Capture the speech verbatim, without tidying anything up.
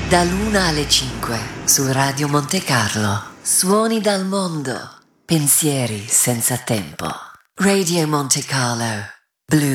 Dall'una alle cinque su Radio Monte Carlo. Suoni dal mondo. Pensieri senza tempo. Radio Monte Carlo.